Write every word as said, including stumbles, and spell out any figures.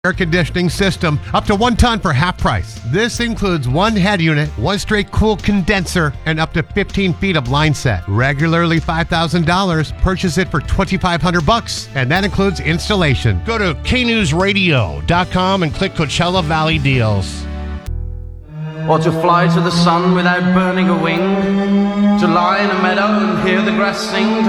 air conditioning system up to one ton for half price. This includes one head unit, one straight cool condenser, and up to fifteen feet of line set. Regularly five thousand dollars, purchase it for twenty-five hundred bucks, and that includes installation. Go to K news radio dot com and click Coachella Valley Deals. Or to fly to the sun without burning a wing, to lie in a meadow and hear the grass sing,